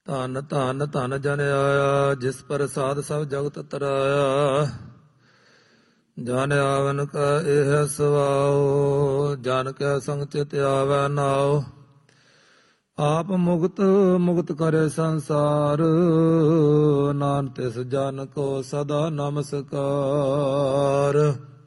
ਧਨ ਧਨ ਧਨ ਜਨ ਆਇਆ, ਜਿਸ ਪ੍ਰਸਾਦ ਸਭ ਜਗਤ ਤਰਾਇਆ। ਜਨ ਆਵਨ ਕਾ ਇਹ ਸਵਾਉ, ਜਨ ਕੈ ਸੰਗ ਚਿਤ ਆਵੈ ਨਾਉ। ਆਪ ਮੁਕਤ ਮੁਕਤ ਕਰੇ ਸੰਸਾਰ, ਨਾਨਕ ਤਿਸ ਜਨ ਕੋ ਸਦਾ ਨਮਸਕਾਰ।